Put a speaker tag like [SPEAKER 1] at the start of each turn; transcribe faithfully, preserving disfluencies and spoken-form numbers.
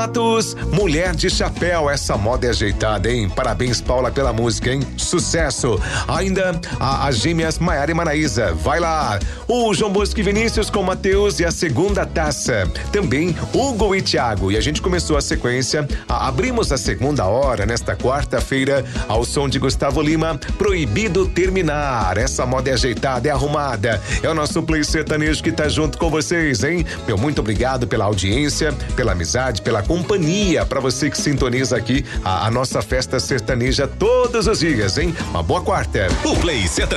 [SPEAKER 1] Matos, Mulher de Chapéu, essa moda é ajeitada, hein? Parabéns, Paula, pela música, hein? Sucesso. Ainda a, as gêmeas Maiara e Manaísa, vai lá. O João Bosco e Vinícius com Matheus e a Segunda Taça. Também Hugo e Thiago. E a gente começou a sequência, a, abrimos a segunda hora nesta quarta-feira ao som de Gustavo Lima, Proibido Terminar. Essa moda é ajeitada, é arrumada. É o nosso Play Sertanejo que tá junto com vocês, hein? Meu muito obrigado pela audiência, pela amizade, pela companhia, para você que sintoniza aqui a, a nossa festa sertaneja todos os dias, hein? Uma boa quarta.
[SPEAKER 2] O Play Sertanejo